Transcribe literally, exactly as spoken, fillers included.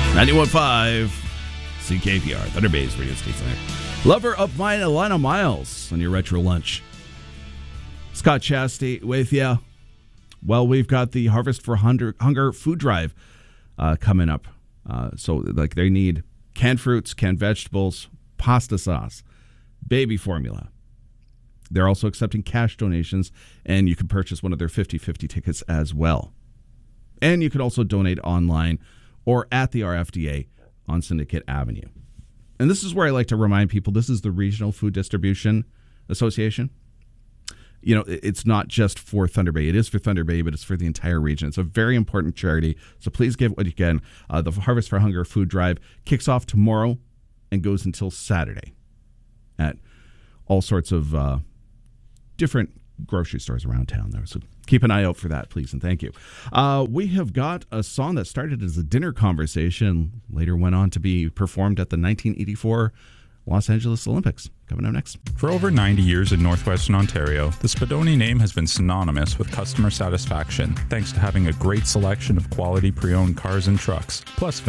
ninety-one point five C K P R, Thunder Bay's radio station. Lover of mine, Alana Miles, on your retro lunch. Scott Chasty with you. Well, we've got the Harvest for Hunger, Hunger food drive uh, coming up. Uh, so, like, they need canned fruits, canned vegetables, pasta sauce, baby formula. They're also accepting cash donations, and you can purchase one of their fifty-fifty tickets as well. And you can also donate online or at the R F D A on Syndicate Avenue. And this is where I like to remind people, this is the Regional Food Distribution Association. You know, it's not just for Thunder Bay. It is for Thunder Bay, but it's for the entire region. It's a very important charity, so please give what you can. Uh, the Harvest for Hunger food drive kicks off tomorrow and goes until Saturday at all sorts of uh, different grocery stores around town there. So keep an eye out for that, please, and thank you. Uh, we have got a song that started as a dinner conversation, later went on to be performed at the nineteen eighty-four Los Angeles Olympics. Coming up next. For over ninety years in northwestern Ontario, the Spadoni name has been synonymous with customer satisfaction, thanks to having a great selection of quality pre-owned cars and trucks, plus